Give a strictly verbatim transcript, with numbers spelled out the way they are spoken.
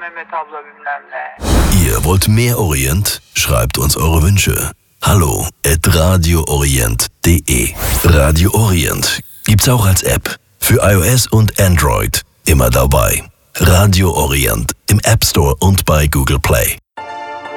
Mehmet abla bilmem ne. Ihr wollt mehr Orient? Schreibt uns eure Wünsche. Hallo at radioorient punkt de. Radio Orient gibt's auch als App. Für iOS und Android. Immer dabei. Radio Orient im App Store und bei Google Play.